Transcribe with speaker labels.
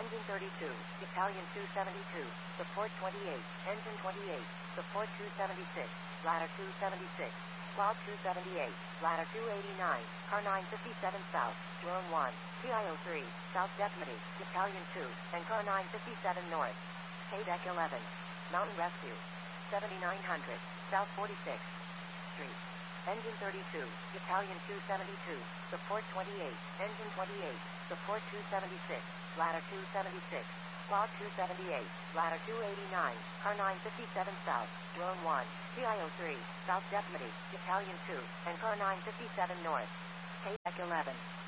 Speaker 1: Engine 32, Battalion 272, support 28, engine 28, support 276, ladder 276, squad 278, ladder 289, car 957 south, drone 1, TIO3, south deputy, Battalion 2, and car 957 north, K-Deck 11, mountain rescue, 7900, south 46th street. Engine 32, Battalion 272, support 28, engine 28, support 276, ladder 276, squad 278, ladder 289, car 957 south, drone 1, TIO3, south deputy, Battalion 2, and car 957 north, K-Deck 11.